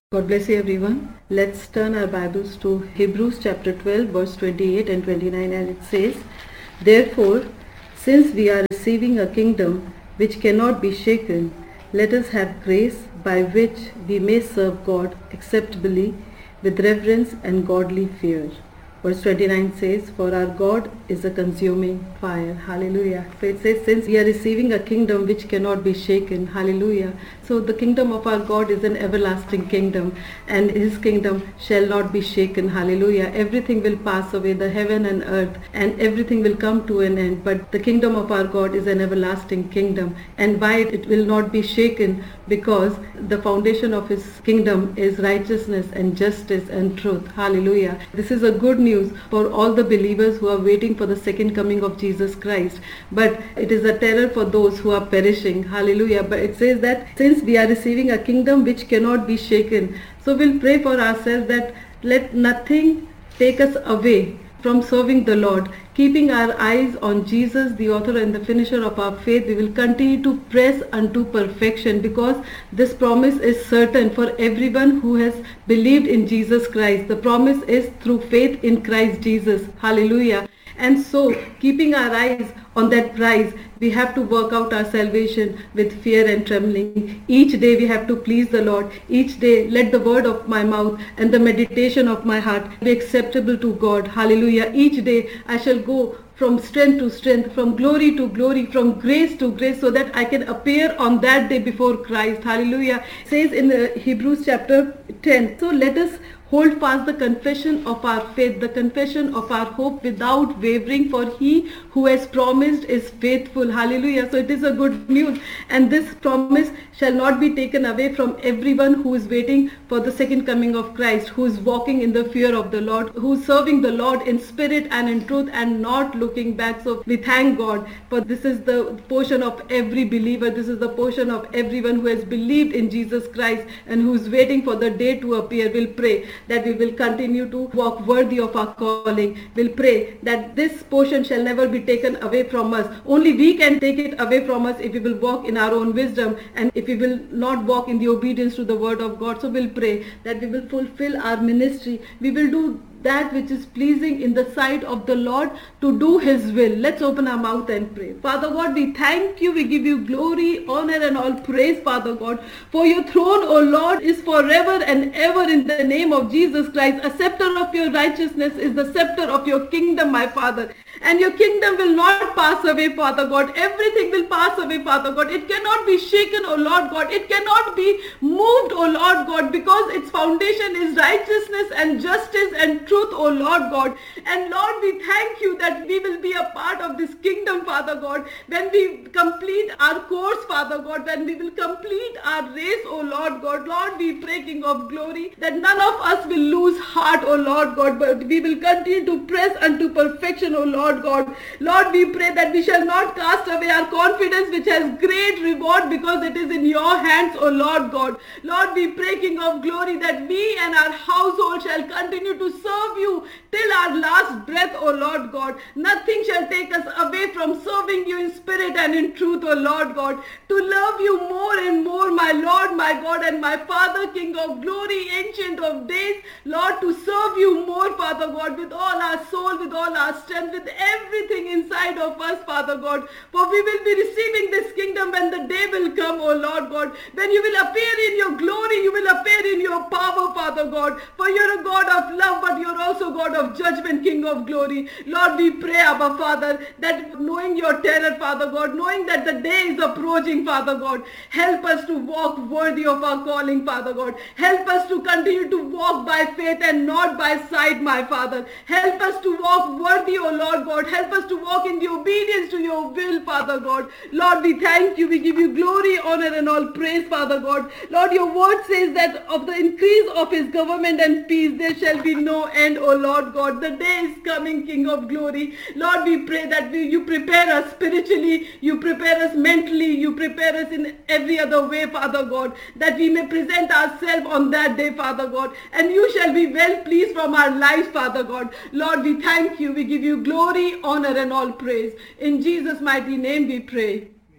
God bless you everyone. Let's turn our Bibles to Hebrews chapter 12 verse 28 and 29, and it says, "Therefore, since we are receiving a kingdom which cannot be shaken, let us have grace by which we may serve God acceptably with reverence and godly fear." Verse 29 says, "For our God is a consuming fire." Hallelujah. So it says, since we are receiving a kingdom which cannot be shaken. Hallelujah. So the kingdom of our God is an everlasting kingdom, and His kingdom shall not be shaken. Hallelujah. Everything will pass away, the heaven and earth, and everything will come to an end. But the kingdom of our God is an everlasting kingdom. And why it will not be shaken? Because the foundation of His kingdom is righteousness and justice and truth. Hallelujah. This is a good news for all the believers who are waiting for the second coming of Jesus Christ. But it is a terror for those who are perishing. Hallelujah. But it says that since we are receiving a kingdom which cannot be shaken, so we'll pray for ourselves that let nothing take us away from serving the Lord. Keeping our eyes on Jesus, the author and the finisher of our faith, we will continue to press unto perfection, because this promise is certain for everyone who has believed in Jesus Christ. The promise is through faith in Christ Jesus. Hallelujah. And so, keeping our eyes on that prize, we have to work out our salvation with fear and trembling. Each day we have to please the Lord. Each day let the word of my mouth and the meditation of my heart be acceptable to God. Hallelujah. Each day I shall go from strength to strength, from glory to glory, from grace to grace, so that I can appear on that day before Christ. Hallelujah. It says in Hebrews chapter 10, so let us hold fast the confession of our faith, the confession of our hope without wavering, for He who has promised is faithful. Hallelujah. So it is a good news, and this promise shall not be taken away from everyone who is waiting for the second coming of Christ, who is walking in the fear of the Lord, who is serving the Lord in spirit and in truth and not looking back. So we thank God, for this is the portion of every believer. This is the portion of everyone who has believed in Jesus Christ and who is waiting for the day to appear. We'll pray that we will continue to walk worthy of our calling. We'll pray that this portion shall never be taken away from us. Only we can take it away from us if we will walk in our own wisdom, and if we will not walk in the obedience to the word of God. So we'll pray that we will fulfill our ministry. We will do that which is pleasing in the sight of the Lord, to do His will. Let's open our mouth and pray. Father God, we thank you. We give you glory, honor and all praise, Father God. For your throne, O Lord, is forever and ever in the name of Jesus Christ. A scepter of your righteousness is the scepter of your kingdom, my Father. And your kingdom will not pass away, Father God. Everything will pass away, Father God. It cannot be shaken, O Lord God. It cannot be moved, O Lord God, because its foundation is righteousness and justice and truth, O Lord God. And Lord, we thank you that we will be a part of this kingdom, Father God, when we complete our course, Father God, when we will complete our race, O Lord God. Lord, we pray, King of glory, that none of us will lose heart, O Lord God, but we will continue to press unto perfection, O Lord God. Lord, we pray that we shall not cast away our confidence, which has great reward, because it is in your hands, O Lord God. Lord, we pray, King of glory, that we and our household shall continue to serve you till our last breath, O Lord God. Nothing shall take us away from serving you in spirit and in truth, O Lord God. To love you more and more, my Lord, my God, and my Father, King of glory, Ancient of days. Lord, to serve you more, Father God, with all our soul, with all our strength, with everything inside of us, Father God. For we will be receiving this kingdom when the day will come, O Lord God. When you will appear in your glory, you will appear in your power, Father God. For you're a God of love, but you're also God of judgment, King of glory. Lord, we pray, Abba Father, that knowing your terror, Father God, knowing that the day is approaching, Father God, help us to walk worthy of our calling, Father God. Help us to continue to walk by faith and not by sight, my Father. Help us to walk worthy, O Lord God. Help us to walk in the obedience to your will, Father God. Lord, we thank you. We give you glory, honor and all praise, Father God. Lord, your word says that of the increase of His government and peace there shall be no end, O Lord God. The day is coming, King of glory. Lord, we pray that you prepare us spiritually, you prepare us mentally, you prepare us in every other way, Father God, that we may present ourselves on that day, Father God, and you shall be well pleased from our lives, Father God. Lord, we thank you. We give you glory, honor and all praise. In Jesus' mighty name we pray.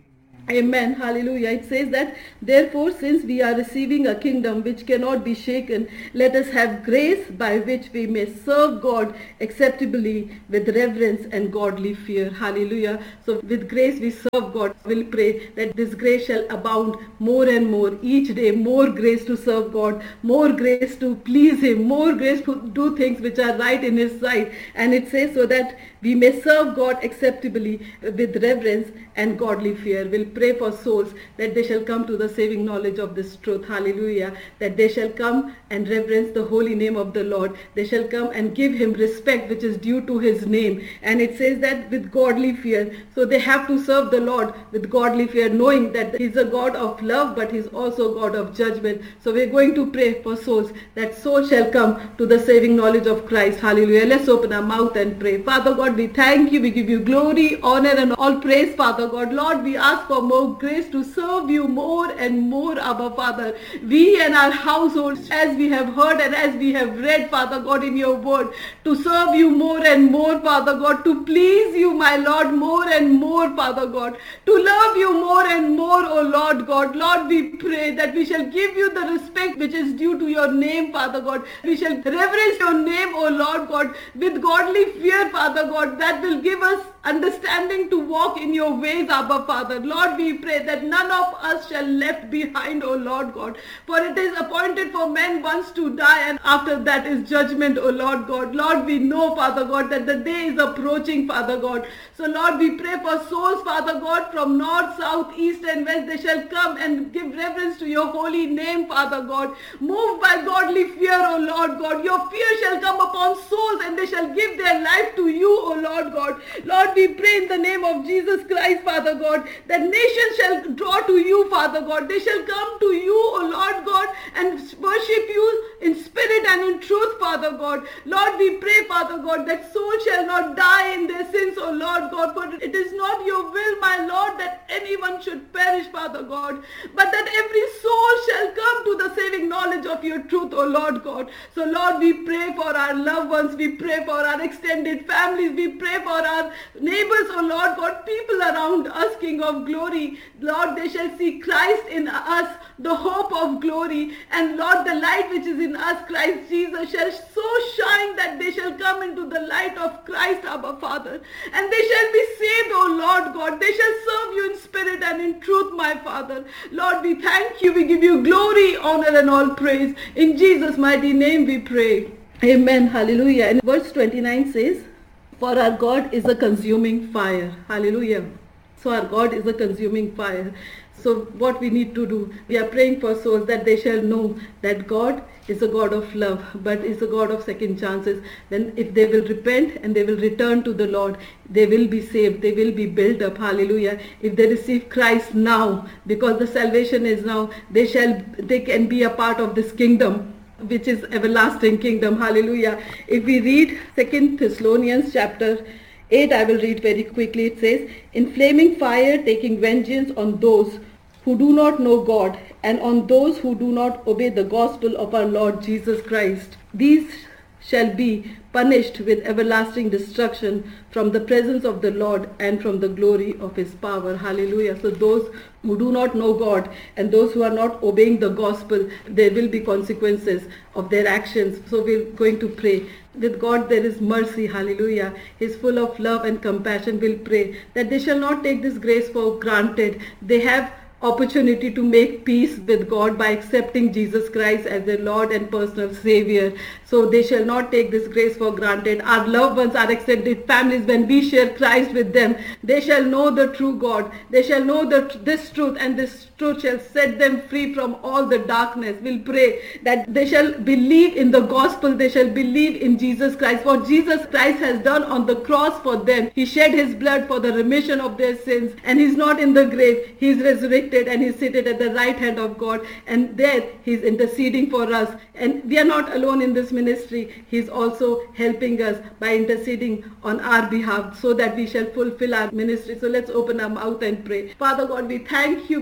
Amen. Hallelujah. It says that, therefore, since we are receiving a kingdom which cannot be shaken, let us have grace by which we may serve God acceptably with reverence and godly fear. Hallelujah. So with grace we serve God. We'll pray that this grace shall abound more and more each day. More grace to serve God, more grace to please Him, more grace to do things which are right in His sight. And it says so that we may serve God acceptably with reverence and godly fear. We'll pray for souls that they shall come to the saving knowledge of this truth. Hallelujah. That they shall come and reverence the holy name of the Lord. They shall come and give Him respect which is due to His name. And it says that with godly fear. So they have to serve the Lord with godly fear, knowing that He's a God of love, but He's also a God of judgment. So we're going to pray for souls, that souls shall come to the saving knowledge of Christ. Hallelujah. Let's open our mouth and pray. Father God, we thank you. We give you glory, honor, and all praise, Father God. Lord, we ask for more grace to serve you more and more, Abba Father. We and our households, as we have heard and as we have read, Father God, in your word, to serve you more and more, Father God, to please you, my Lord, more and more, Father God, to love you more and more, O Lord God. Lord, we pray that we shall give you the respect which is due to your name, Father God. We shall reverence your name, O Lord God, with godly fear, Father God, that will give us understanding to walk in your ways, Abba Father. Lord, we pray that none of us shall left behind, O Lord God, for it is appointed for men once to die, and after that is judgment, O Lord God. Lord, we know, Father God, that the day is approaching, Father God. So Lord, we pray for souls, Father God, from north, south, east and west. They shall come and give reverence to your holy name, Father God. Moved by godly fear, O Lord God. Your fear shall come upon souls and they shall give their life to you, O Lord God. Lord, we pray in the name of Jesus Christ, Father God, that nations shall draw to you, Father God. They shall come to you, O Lord God, and worship you in spirit and in truth, Father God. Lord, we pray, Father God, that souls shall not die in their sins, O Lord God, for it is not your will, my Lord, that anyone should perish, Father God, but that every soul shall come to the saving knowledge of your truth, O Lord God. So Lord, we pray for our loved ones, we pray for our extended families, we pray for our neighbors, O Lord God, people around us, King of glory. Lord, they shall see Christ in us, the hope of glory, and Lord, the light which is in us, Christ Jesus, shall so shine that they shall come into the light of Christ, Abba Father, and they shall be saved, O Lord God. They shall serve you in spirit and in truth, my Father. Lord, we thank you. We give you glory, honor, and all praise. In Jesus' mighty name we pray. Amen. Hallelujah. And verse 29 says, for our God is a consuming fire. Hallelujah. So our God is a consuming fire. So what we need to do, we are praying for souls that they shall know that God is a God of love, but is a God of second chances. Then if they will repent and they will return to the Lord, they will be saved, they will be built up. Hallelujah. If they receive Christ now, because the salvation is now, they can be a part of this kingdom, which is everlasting kingdom. Hallelujah. If we read 2 Thessalonians chapter 8, I will read very quickly. It says, in flaming fire, taking vengeance on those who do not know God and on those who do not obey the gospel of our Lord Jesus Christ. These shall be punished with everlasting destruction from the presence of the Lord and from the glory of His power. Hallelujah. So those who do not know God and those who are not obeying the gospel, there will be consequences of their actions. So we're going to pray. With God there is mercy. Hallelujah. He's full of love and compassion. We'll pray that they shall not take this grace for granted. They have opportunity to make peace with God by accepting Jesus Christ as their Lord and personal Savior. So they shall not take this grace for granted. Our loved ones, our extended families, when we share Christ with them, they shall know the true God. They shall know this truth, and this truth shall set them free from all the darkness. We'll pray that they shall believe in the gospel. They shall believe in Jesus Christ. What Jesus Christ has done on the cross for them. He shed His blood for the remission of their sins, and He's not in the grave. He's resurrected and He's seated at the right hand of God, and there He's interceding for us. And we are not alone in this ministry. He's also helping us by interceding on our behalf so that we shall fulfill our ministry. So let's open our mouth and pray. Father God, we thank you. We give you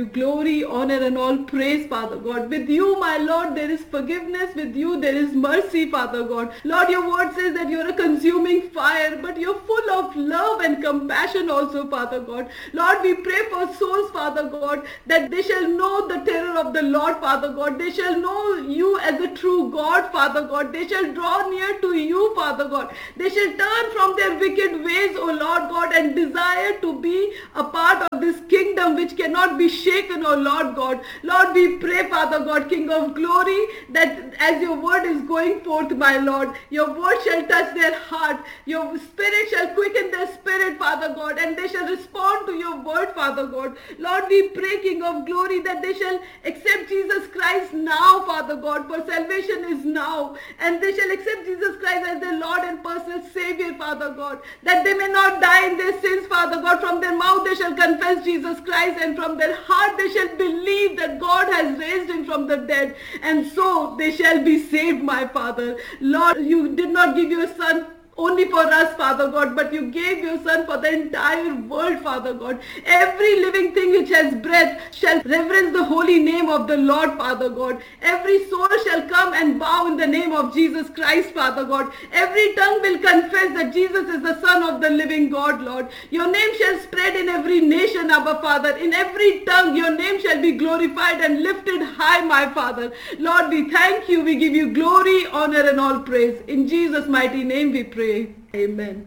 glory, honor and all praise, Father God. With you, my Lord, there is forgiveness. With you, there is mercy, Father God. Lord, your word says that you're a consuming fire, but you're full of love and compassion also, Father God. Lord, we pray for souls, Father God, that they shall know the terror of the Lord, Father God. They shall know you as the true God, Father God. They shall draw near to you, Father God. They shall turn from their wicked ways, O Lord God, and desire to be a part of this kingdom which cannot be shaken, O Lord God. Lord, we pray, Father God, King of glory, that as your word is going forth, my Lord, your word shall touch their heart. Your spirit shall quicken their spirit, Father God, and they shall respond to your word, Father God. Lord, we pray, King of glory, that they shall accept Jesus Christ now, Father God, for salvation is now. And they shall accept Jesus Christ as their Lord and personal Savior, Father God, that they may not die in their sins, Father God. From their mouth they shall confess Jesus Christ, and from their heart they shall believe that God has raised him from the dead, and so they shall be saved, my Father. Lord, you did not give your Son only for us, Father God, but you gave your Son for the entire world, Father God. Every living thing which has breath shall reverence the holy name of the Lord, Father God. Every soul shall come and bow in the name of Jesus Christ, Father God. Every tongue will confess that Jesus is the Son of the living God, Lord. Your name shall spread in every nation, Abba Father. In every tongue your name shall be glorified and lifted high, my Father. Lord, we thank you. We give you glory, honor and all praise. In Jesus' mighty name we pray. Amen.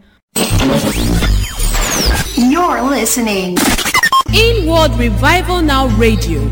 You're listening Inward Revival Now Radio.